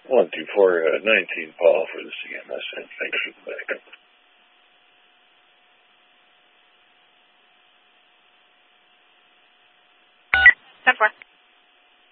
12419, Paul, for the CMS. Thanks for the backup. 10-4.